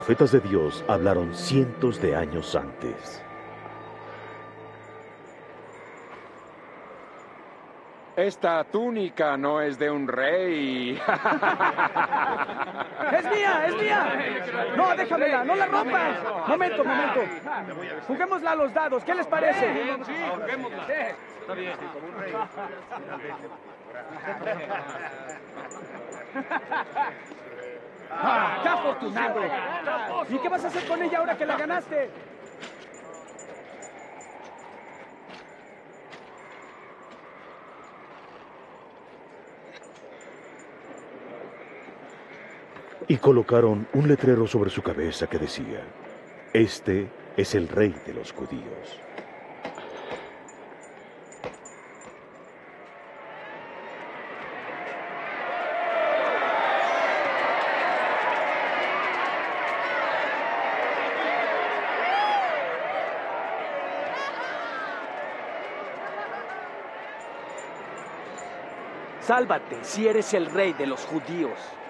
Profetas de Dios hablaron cientos de años antes. Esta túnica no es de un rey. ¡Es mía! ¡Es mía! No, déjamela, no la rompas. Momento, momento. Juguémosla a los dados, ¿qué les parece? Sí, juguémosla. Está bien. Como un rey. ¡Qué afortunado! ¿Y qué vas a hacer con ella ahora que la ganaste? Y colocaron un letrero sobre su cabeza que decía: Este es el rey de los judíos. Sálvate si eres el rey de los judíos.